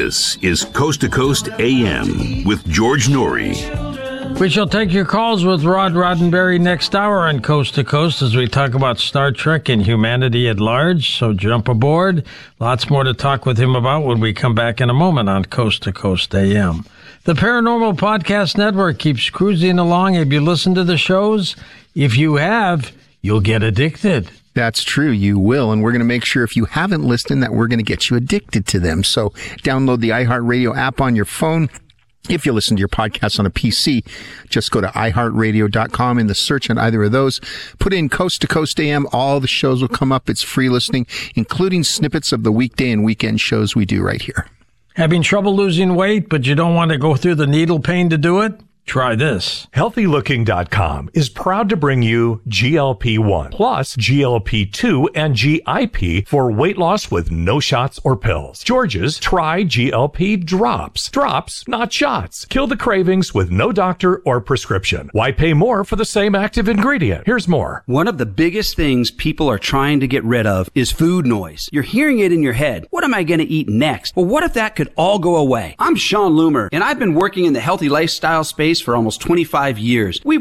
This is Coast to Coast AM with George Noory. We shall take your calls with Rod Roddenberry next hour on Coast to Coast as we talk about Star Trek and humanity at large. So jump aboard. Lots more to talk with him about when we come back in a moment on Coast to Coast AM. The Paranormal Podcast Network keeps cruising along. Have you listened to the shows? If you have, you'll get addicted. That's true, you will, and we're going to make sure if you haven't listened that we're going to get you addicted to them. So download the iHeartRadio app on your phone. If you listen to your podcast on a PC, just go to iHeartRadio.com in the search on either of those. Put in Coast to Coast AM. All the shows will come up. It's free listening, including snippets of the weekday and weekend shows we do right here. Having trouble losing weight, but you don't want to go through the needle pain to do it? Try this. HealthyLooking.com is proud to bring you GLP-1 plus GLP-2 and GIP for weight loss with no shots or pills. George's Try GLP Drops. Drops, not shots. Kill the cravings with no doctor or prescription. Why pay more for the same active ingredient? Here's more. One of the biggest things people are trying to get rid of is food noise. You're hearing it in your head. What am I going to eat next? Well, what if that could all go away? I'm Sean Loomer, and I've been working in the healthy lifestyle space for almost 25 years. We